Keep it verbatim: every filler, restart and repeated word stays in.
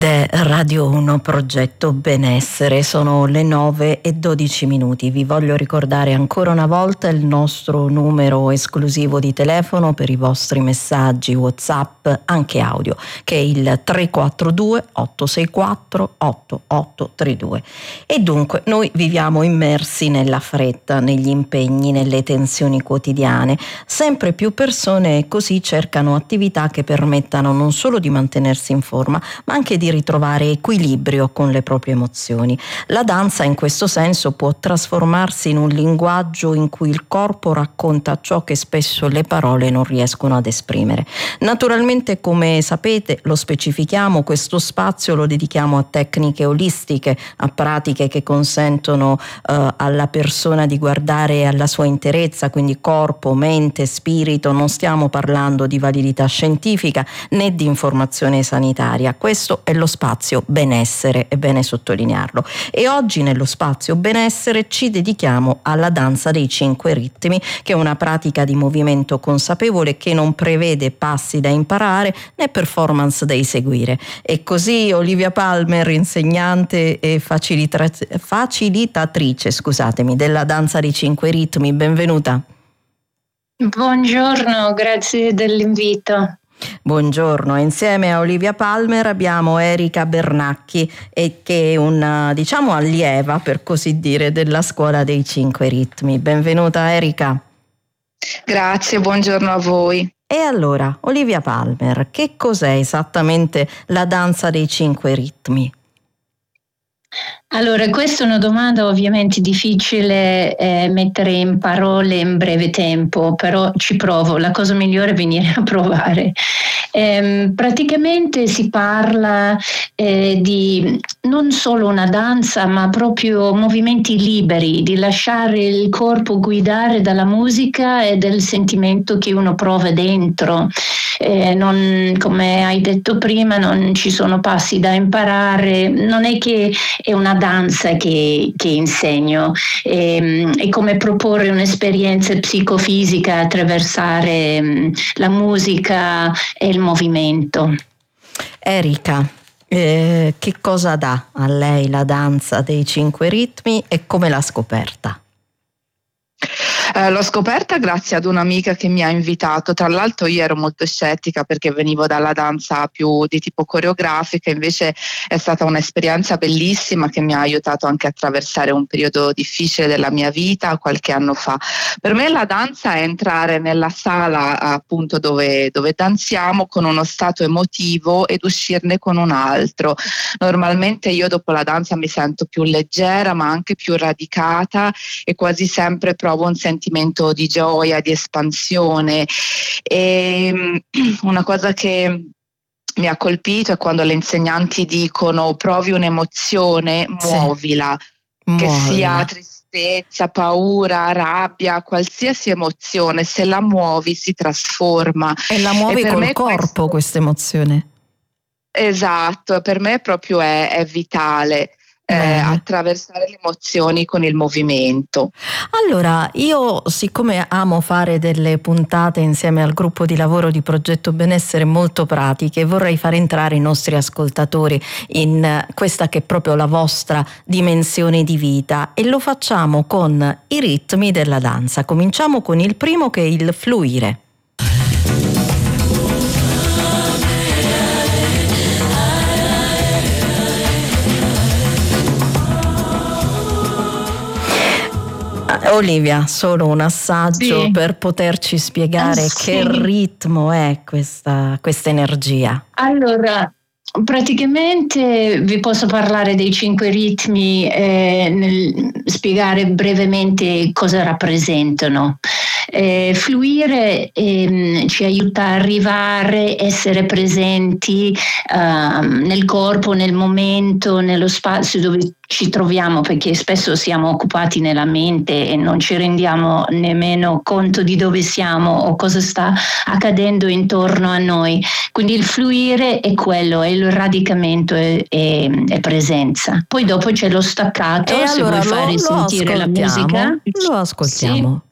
De Radio uno Progetto Benessere, sono le nove e dodici minuti. Vi voglio ricordare ancora una volta il nostro numero esclusivo di telefono per i vostri messaggi WhatsApp, anche audio, che è il tre quattro due otto sei quattro otto otto tre due. E dunque noi viviamo immersi nella fretta, negli impegni, nelle tensioni quotidiane. Sempre più persone così cercano attività che permettano non solo di mantenersi in forma, ma anche di ritrovare equilibrio con le proprie emozioni. La danza in questo senso può trasformarsi in un linguaggio in cui il corpo racconta ciò che spesso le parole non riescono ad esprimere. Naturalmente, come sapete, lo specifichiamo, questo spazio lo dedichiamo a tecniche olistiche, a pratiche che consentono eh, alla persona di guardare alla sua interezza, quindi corpo, mente, spirito. Non stiamo parlando di validità scientifica né di informazione sanitaria. Questo è lo spazio benessere, è bene sottolinearlo. E oggi nello spazio benessere ci dedichiamo alla danza dei cinque ritmi, che è una pratica di movimento consapevole che non prevede passi da imparare né performance da eseguire. E così Olivia Palmer, insegnante e facilitra- facilitatrice scusatemi, della danza dei cinque ritmi, benvenuta. Buongiorno, grazie dell'invito. Buongiorno, insieme a Olivia Palmer abbiamo Erika Bernacchi, e che è una, diciamo, allieva, per così dire, della scuola dei cinque ritmi. Benvenuta Erika. Grazie, buongiorno a voi. E allora, Olivia Palmer, che cos'è esattamente la danza dei cinque ritmi? Allora, questa è una domanda ovviamente difficile eh, mettere in parole in breve tempo, però ci provo. La cosa migliore è venire a provare. Eh, praticamente si parla eh, di non solo una danza, ma proprio movimenti liberi, di lasciare il corpo guidare dalla musica e dal sentimento che uno prova dentro. Eh, non, come hai detto prima, non ci sono passi da imparare, non è che è una danza che, che insegno, è, è come proporre un'esperienza psicofisica, attraversare mh, la musica e il movimento. Erika, eh, che cosa dà a lei la danza dei cinque ritmi e come l'ha scoperta? Eh, l'ho scoperta grazie ad un'amica che mi ha invitato. Tra l'altro io ero molto scettica perché venivo dalla danza più di tipo coreografica, invece è stata un'esperienza bellissima che mi ha aiutato anche a attraversare un periodo difficile della mia vita qualche anno fa. Per me la danza è entrare nella sala appunto dove, dove danziamo con uno stato emotivo ed uscirne con un altro. Normalmente io dopo la danza mi sento più leggera ma anche più radicata e quasi sempre provo un sentimento di gioia, di espansione. E una cosa che mi ha colpito è quando le insegnanti dicono: provi un'emozione, muovila, sì. Che muovila. Sia tristezza, paura, rabbia, qualsiasi emozione, se la muovi si trasforma. E la muovi e col corpo questo... questa emozione. Esatto, per me proprio è, è vitale. Eh, attraversare le emozioni con il movimento. Allora, io siccome amo fare delle puntate insieme al gruppo di lavoro di Progetto Benessere molto pratiche, vorrei far entrare i nostri ascoltatori in questa che è proprio la vostra dimensione di vita, e lo facciamo con i ritmi della danza. Cominciamo con il primo, che è il fluire. Olivia, solo un assaggio sì. per poterci spiegare eh, sì. che ritmo è questa, questa energia. Allora, praticamente vi posso parlare dei cinque ritmi, eh, nel spiegare brevemente cosa rappresentano. Eh, fluire eh, ci aiuta a arrivare, essere presenti uh, nel corpo, nel momento, nello spazio dove ci troviamo, perché spesso siamo occupati nella mente e non ci rendiamo nemmeno conto di dove siamo o cosa sta accadendo intorno a noi. Quindi il fluire è quello, è il radicamento e, e, e presenza. Poi dopo c'è lo staccato, e se allora vuoi fare lo, sentire lo la musica. Lo ascoltiamo. Sì.